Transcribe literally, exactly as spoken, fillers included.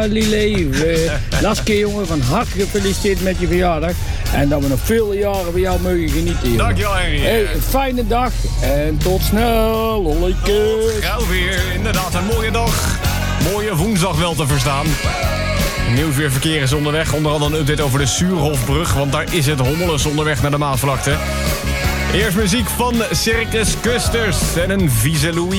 Lile. Laske, jongen, van harte gefeliciteerd met je verjaardag. En dat we nog vele jaren bij jou mogen genieten, jongen. Dankjewel, Henry. Hey, een fijne dag en tot snel. Lolleke. Gauw weer, inderdaad, een mooie dag. Mooie woensdag wel te verstaan. Nieuwsweer verkeer is onderweg. Onder andere een update over de Suurhofbrug, want daar is het hommeles onderweg naar de Maasvlakte. Eerst muziek van Circus Custers en een vieze Louis.